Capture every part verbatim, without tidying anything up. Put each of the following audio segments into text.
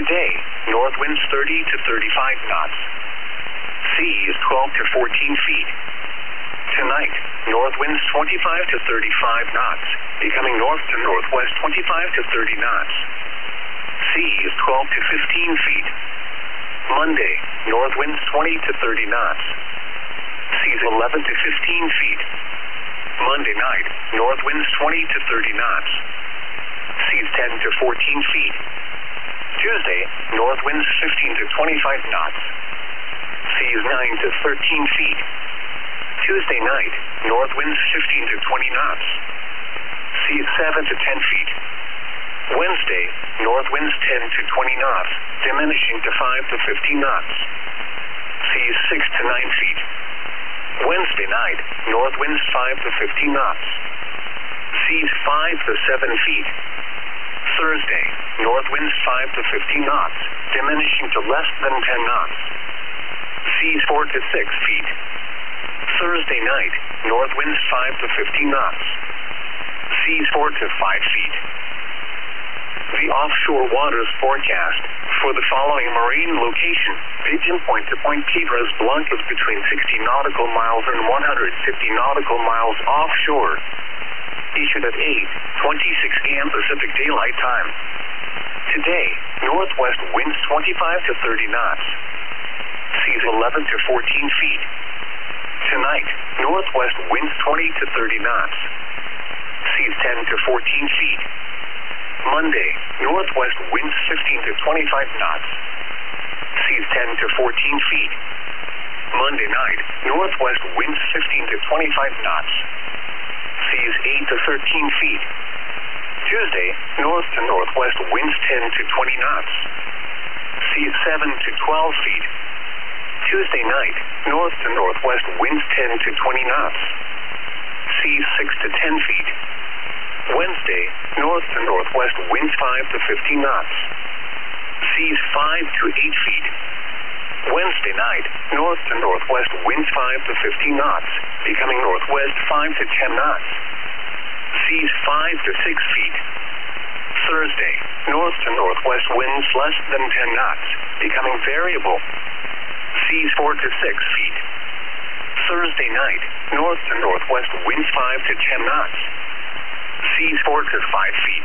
Today, north winds thirty to thirty-five knots. Seas twelve to fourteen feet. Tonight, north winds twenty-five to thirty-five knots, becoming north to northwest twenty-five to thirty knots. Seas twelve to fifteen feet. Monday, north winds twenty to thirty knots. Seas eleven to fifteen feet. Monday night, north winds twenty to thirty knots. Seas ten to fourteen feet. Tuesday, north winds fifteen to twenty-five knots. Seas nine to thirteen feet. Tuesday night, north winds fifteen to twenty knots. Seas seven to ten feet. Wednesday, north winds ten to twenty knots, diminishing to five to fifteen knots. Seas six to nine feet. Wednesday night, north winds five to fifteen knots. Seas five to seven feet. Thursday, north winds five to fifteen knots, diminishing to less than ten knots. Seas four to six feet. Thursday night, north winds five to fifteen knots. Seas four to five feet. The offshore waters forecast for the following marine location: Pigeon Point to Point Piedras Blancas between sixty nautical miles and one hundred fifty nautical miles offshore. Issued at eight twenty-six a m Pacific Daylight Time. Today, northwest winds twenty-five to thirty knots. Seas eleven to fourteen feet. Tonight, northwest winds twenty to thirty knots. Seas ten to fourteen feet. Monday, northwest winds fifteen to twenty-five knots. Seas ten to fourteen feet. Monday night, northwest winds fifteen to twenty-five knots. Seas eight to thirteen feet. Tuesday, north to northwest winds ten to twenty knots. Seas seven to twelve feet. Tuesday night, north to northwest winds ten to twenty knots. Seas six to ten feet. Wednesday, north to northwest winds five to fifteen knots. Seas five to eight feet. Wednesday night, north to northwest winds five to fifteen knots, becoming northwest five to ten knots. Seas five to six feet. Thursday, north to northwest winds less than ten knots, becoming variable. Seas four to six feet. Thursday night, north to northwest winds five to ten knots. Seas four to five feet.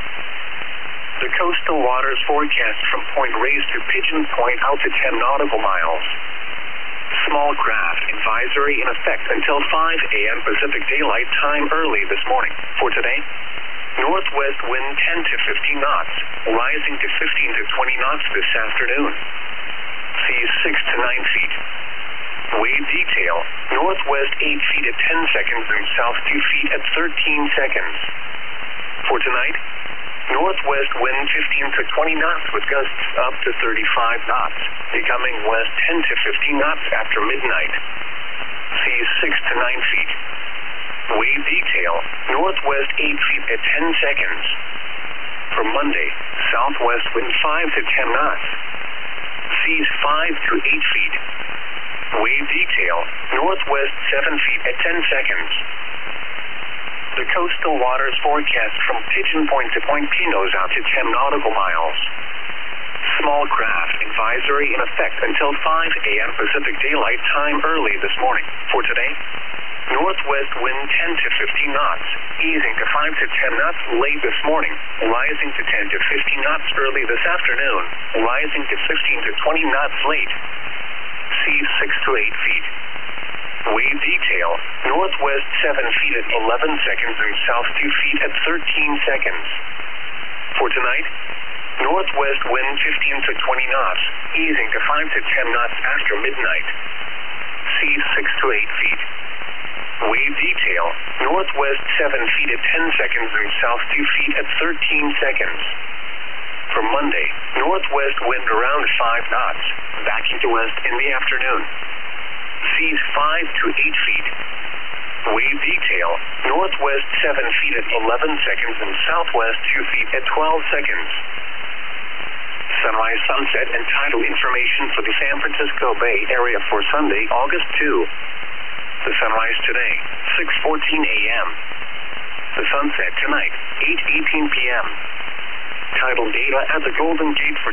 The coastal waters forecast from Point Reyes to Pigeon Point out to ten nautical miles. Small craft advisory in effect until five a m Pacific Daylight Time early this morning. For today, northwest wind ten to fifteen knots, rising to fifteen to twenty knots this afternoon. Seas six to nine feet. Wave detail, northwest eight feet at ten seconds and south two feet at thirteen seconds. For tonight, northwest wind fifteen to twenty knots with gusts up to thirty-five knots, becoming west ten to fifteen knots after midnight. Seas six to nine feet. Wave detail, northwest eight feet at ten seconds. For Monday, southwest wind five to ten knots. Seas five to eight feet. Wave detail, northwest seven feet at ten seconds. The coastal waters forecast from Pigeon Point to Point Pinos out to ten nautical miles. Small craft advisory in effect until five a m Pacific Daylight Time early this morning. For today, northwest wind ten to fifteen knots, easing to five to ten knots late this morning, rising to ten to fifteen knots early this afternoon, rising to fifteen to twenty knots late. Seas six to eight feet. Wave detail, northwest seven feet at eleven seconds and south two feet at thirteen seconds. For tonight, northwest wind fifteen to twenty knots, easing to five to ten knots after midnight. Seas six to eight feet. Wave detail, northwest seven feet at ten seconds and south two feet at thirteen seconds. For Monday, northwest wind around five knots, backing to west in the afternoon. Seas five to eight feet. Wave detail, northwest seven feet at eleven seconds and southwest two feet at twelve seconds. Sunrise, sunset, and tidal information for the San Francisco Bay Area for Sunday, August second. The sunrise today, six fourteen a m The sunset tonight, eight eighteen p m Tidal data at the Golden Gate for